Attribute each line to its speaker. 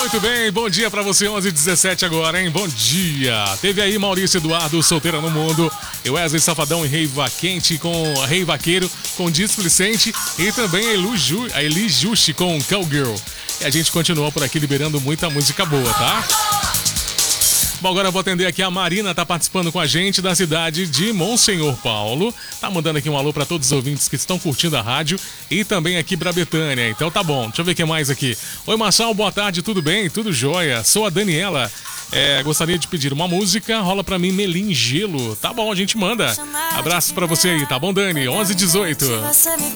Speaker 1: Muito bem, bom dia pra você, 11h17 agora, hein? Bom dia. Teve aí Maurício Eduardo, Solteira no Mundo, e Wesley Safadão e Rei Vaqueiro com Displicente, e também a Eli Juste com Cowgirl. E a gente continua por aqui liberando muita música boa, tá? Bom, agora eu vou atender aqui a Marina, tá participando com a gente da cidade de Monsenhor Paulo. Tá mandando aqui um alô pra todos os ouvintes que estão curtindo a rádio e também aqui pra Betânia. Então tá bom, deixa eu ver o que mais aqui. Oi, Marçal, boa tarde, tudo bem? Tudo jóia? Sou a Daniela. Gostaria de pedir uma música, rola pra mim Melim Gelo. Tá bom, a gente manda. Abraço pra você aí, tá bom, Dani? 11h18.
Speaker 2: Você me